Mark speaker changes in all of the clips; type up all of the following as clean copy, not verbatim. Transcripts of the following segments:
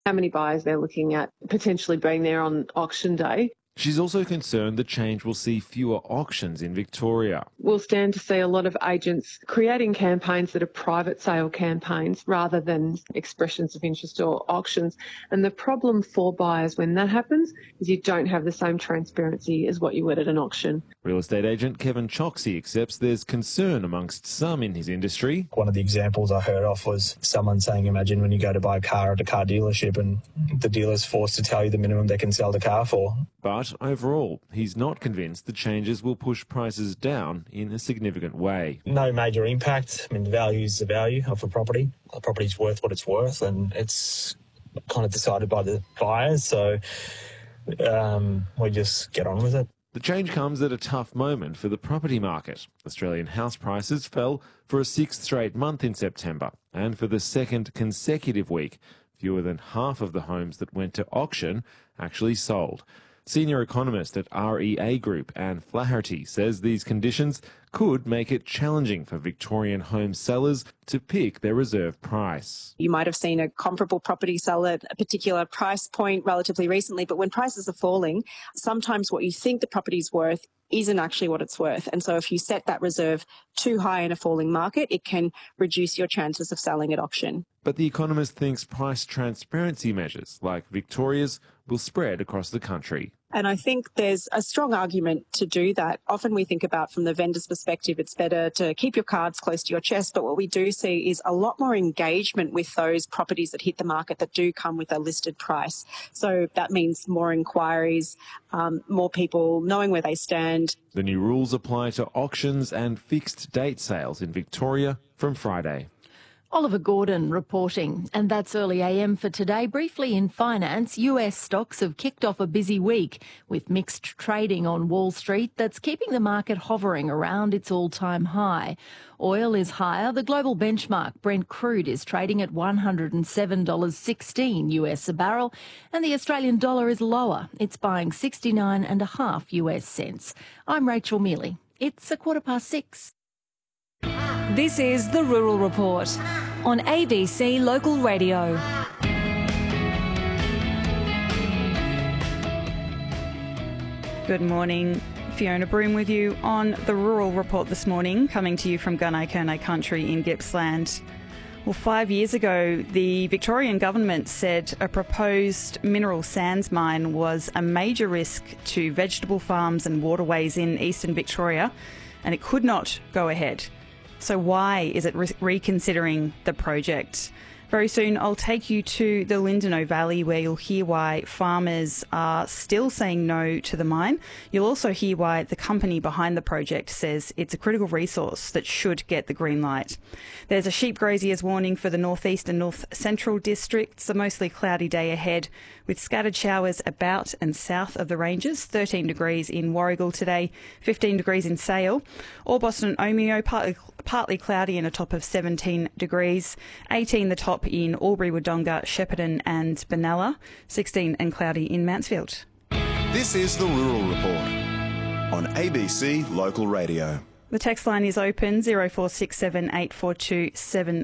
Speaker 1: how many buyers they're looking at potentially being there on auction day.
Speaker 2: She's also concerned the change will see fewer auctions in Victoria.
Speaker 1: We'll stand to see a lot of agents creating campaigns that are private sale campaigns rather than expressions of interest or auctions. And the problem for buyers when that happens is you don't have the same transparency as what you would at an auction.
Speaker 2: Real estate agent Kevin Choksey accepts there's concern amongst some in his industry.
Speaker 3: One of the examples I heard of was someone saying, imagine when you go to buy a car at a car dealership and the dealer's forced to tell you the minimum they can sell the car for.
Speaker 2: But overall, he's not convinced the changes will push prices down in a significant way.
Speaker 3: No major impact. I mean, the value is the value of a property. The property's worth what it's worth, and it's kind of decided by the buyers, so we just get on with it.
Speaker 2: The change comes at a tough moment for the property market. Australian house prices fell for a sixth straight month in September, and for the second consecutive week, fewer than half of the homes that went to auction actually sold. Senior economist at REA Group, Anne Flaherty, says these conditions could make it challenging for Victorian home sellers to pick their reserve price.
Speaker 4: You might have seen a comparable property sell at a particular price point relatively recently, but when prices are falling, sometimes what you think the property's worth isn't actually what it's worth. And so if you set that reserve too high in a falling market, it can reduce your chances of selling at auction.
Speaker 2: But the economist thinks price transparency measures like Victoria's will spread across the country.
Speaker 4: And I think there's a strong argument to do that. Often we think about from the vendor's perspective, it's better to keep your cards close to your chest. But what we do see is a lot more engagement with those properties that hit the market that do come with a listed price. So that means more inquiries, more people knowing where they stand.
Speaker 2: The new rules apply to auctions and fixed date sales in Victoria from Friday.
Speaker 5: Oliver Gordon reporting. And that's early AM for today. Briefly in finance, US stocks have kicked off a busy week with mixed trading on Wall Street that's keeping the market hovering around its all-time high. Oil is higher. The global benchmark Brent crude is trading at $107.16 US a barrel, and the Australian dollar is lower. It's buying 69.5 US cents. I'm Rachel Mealy. It's 6:15.
Speaker 6: This is the Rural Report on ABC Local Radio.
Speaker 7: Good morning. Fiona Broom with you on the Rural Report this morning, coming to you from Gunai Kurnai country in Gippsland. Well, 5 years ago, the Victorian government said a proposed mineral sands mine was a major risk to vegetable farms and waterways in eastern Victoria, and it could not go ahead. So why is it reconsidering the project? Very soon I'll take you to the Lindeno Valley where you'll hear why farmers are still saying no to the mine. You'll also hear why the company behind the project says it's a critical resource that should get the green light. There's a sheep grazier's warning for the northeast and north central districts. A mostly cloudy day ahead with scattered showers about and south of the ranges. 13 degrees in Warragul today, 15 degrees in Sale. Orbost and Omeo partly cloudy and a top of 17 degrees. 18 the top in Albury, Wodonga, Shepparton and Benalla. 16 and cloudy in Mansfield.
Speaker 8: This is the Rural Report on ABC Local Radio.
Speaker 7: The text line is open 0467 842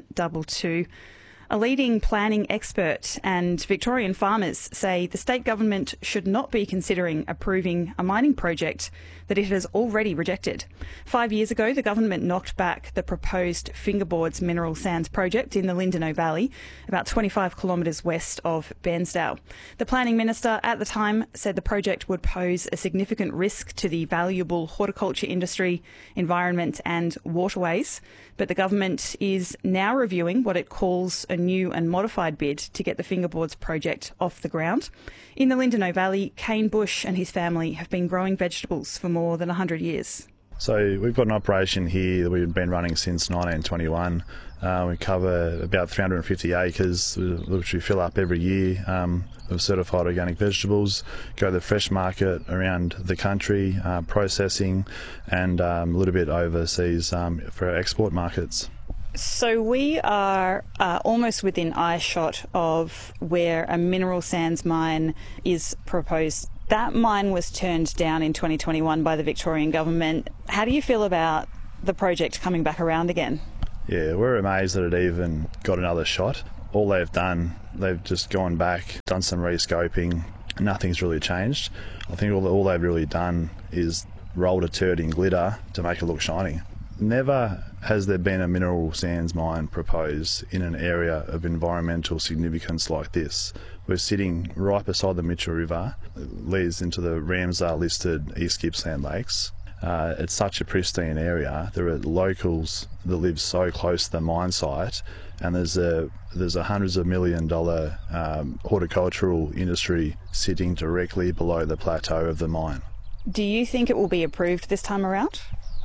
Speaker 7: 722. A leading planning expert and Victorian farmers say the state government should not be considering approving a mining project that it has already rejected. 5 years ago, the government knocked back the proposed Fingerboards mineral sands project in the Lindeno Valley, about 25 kilometres west of Bairnsdale. The planning minister at the time said the project would pose a significant risk to the valuable horticulture industry, environment and waterways. But the government is now reviewing what it calls a new and modified bid to get the Fingerboards project off the ground. In the Lindeno Valley, Kane Bush and his family have been growing vegetables for more than 100 years.
Speaker 9: So we've got an operation here that we've been running since 1921. We cover about 350 acres, which we fill up every year of certified organic vegetables, go to the fresh market around the country, processing, and a little bit overseas for our export markets.
Speaker 7: So we are almost within eyeshot of where a mineral sands mine is proposed. That mine was turned down in 2021 by the Victorian government. How do you feel about the project coming back around again?
Speaker 9: Yeah, we're amazed that it even got another shot. all they've done, they've just gone back, done some rescoping. Nothing's really changed. I think all they've really done is rolled a turd in glitter to make it look shiny. Never has there been a mineral sands mine proposed in an area of environmental significance like this. We're sitting right beside the Mitchell River. It leads into the Ramsar-listed East Gippsland Lakes. It's such a pristine area. There are locals that live so close to the mine site, and there's a hundreds of $1 million horticultural industry sitting directly below the plateau of the mine.
Speaker 7: Do you think it will be approved this time around?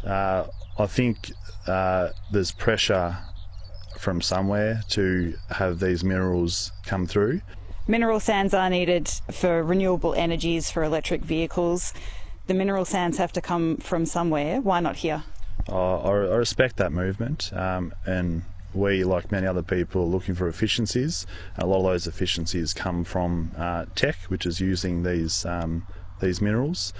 Speaker 9: I think there's pressure from somewhere to have these minerals come through.
Speaker 7: Mineral sands are needed for renewable energies, for electric vehicles. The mineral sands have to come from somewhere. Why not here?
Speaker 9: I respect that movement, and we, like many other people, are looking for efficiencies. A lot of those efficiencies come from Teck, which is using these minerals.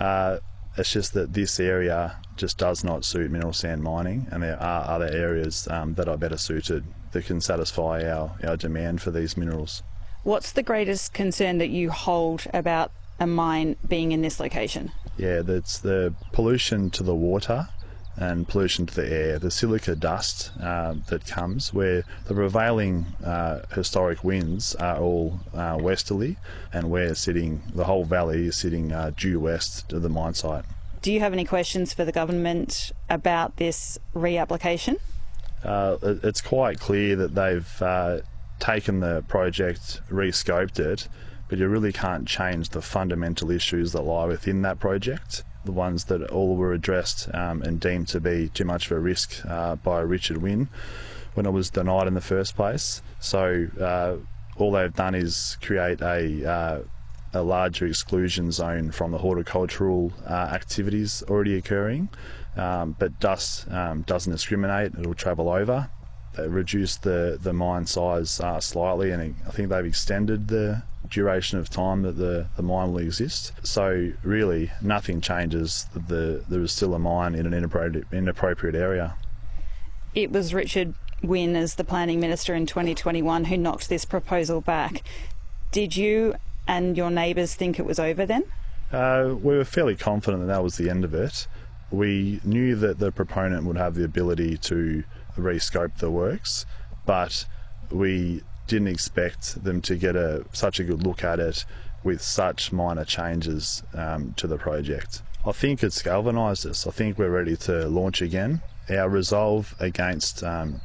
Speaker 9: It's just that this area just does not suit mineral sand mining, and there are other areas that are better suited that can satisfy our demand for these minerals.
Speaker 7: What's the greatest concern that you hold about a mine being in this location?
Speaker 9: Yeah, that's the pollution to the water and pollution to the air, the silica dust that comes, where the prevailing historic winds are all westerly, and the whole valley is sitting due west of the mine site.
Speaker 7: Do you have any questions for the government about this reapplication?
Speaker 9: It's quite clear that they've taken the project, re-scoped it, but you really can't change the fundamental issues that lie within that project, the ones that all were addressed and deemed to be too much of a risk by Richard Wynne when it was denied in the first place. So all they've done is create a larger exclusion zone from the horticultural activities already occurring, but dust doesn't discriminate, it'll travel over. They reduced the mine size slightly, and I think they've extended the duration of time that the mine will exist. So really nothing changes. There is still a mine in an inappropriate area.
Speaker 7: It was Richard Wynne as the planning minister in 2021 who knocked this proposal back. Did you and your neighbours think it was over then?
Speaker 9: We were fairly confident that was the end of it. We knew that the proponent would have the ability to rescope the works, but we didn't expect them to get such a good look at it with such minor changes to the project. I think it's galvanised us. I think we're ready to launch again. Our resolve against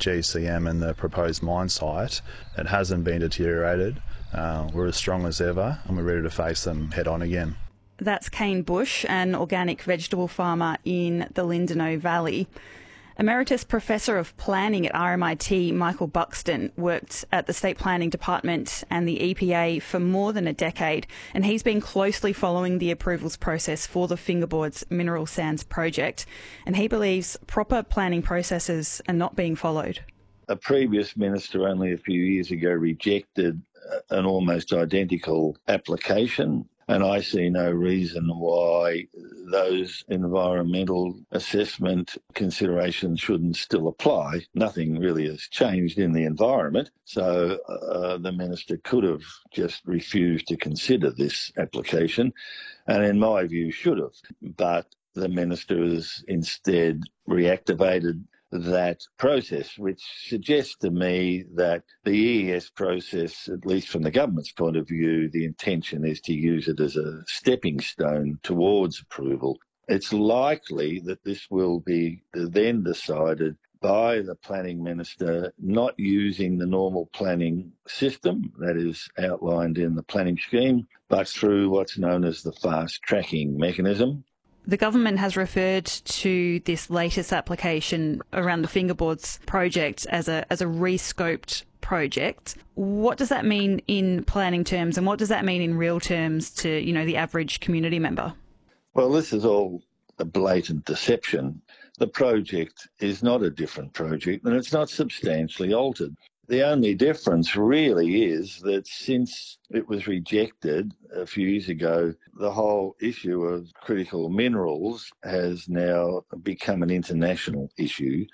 Speaker 9: GCM and the proposed mine site, it hasn't been deteriorated. We're as strong as ever, and we're ready to face them head on again.
Speaker 7: That's Kane Bush, an organic vegetable farmer in the Lindenow Valley. Emeritus Professor of Planning at RMIT, Michael Buxton, worked at the State Planning Department and the EPA for more than a decade, and he's been closely following the approvals process for the Fingerboards Mineral Sands project, and he believes proper planning processes are not being followed.
Speaker 10: A previous minister only a few years ago rejected an almost identical application, and I see no reason why those environmental assessment considerations shouldn't still apply. Nothing really has changed in the environment, so the minister could have just refused to consider this application, and in my view should have. But the minister has instead reactivated that process, which suggests to me that the EES process, at least from the government's point of view, the intention is to use it as a stepping stone towards approval. It's likely that this will be then decided by the planning minister not using the normal planning system that is outlined in the planning scheme, but through what's known as the fast tracking mechanism.
Speaker 7: The government has referred to this latest application around the Fingerboards project as a rescoped project. What does that mean in planning terms, and what does that mean in real terms to, the average community member?
Speaker 10: Well, this is all a blatant deception. The project is not a different project, and it's not substantially altered. The only difference really is that since it was rejected a few years ago, the whole issue of critical minerals has now become an international issue.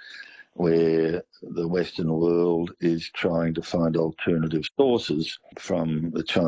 Speaker 10: where the Western world is trying to find alternative sources from the Chinese